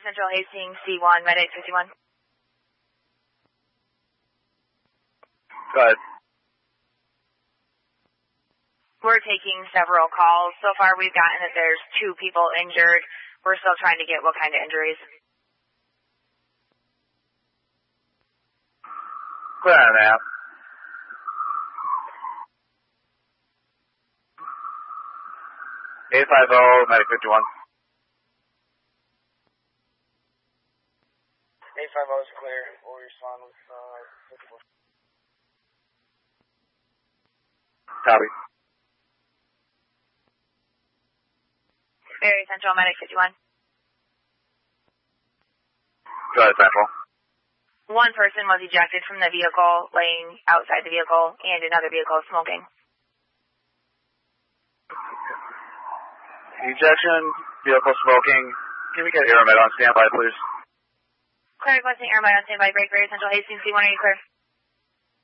Central Hastings, C1, Med 851. Go ahead. We're taking several calls. So far we've gotten that there's 2 people injured. We're still trying to get what kind of injuries. Clear on that. Medic 51. 850 is clear. We'll respond with 54. Copy. Very Central, Medic 51. Go ahead, Central. 1 person was ejected from the vehicle, laying outside the vehicle, and another vehicle is smoking. Ejection, vehicle smoking. Can we get Aeromed on standby, please? Clear requesting Airmite on standby. Break, Very Central Hastings, C1, are you clear?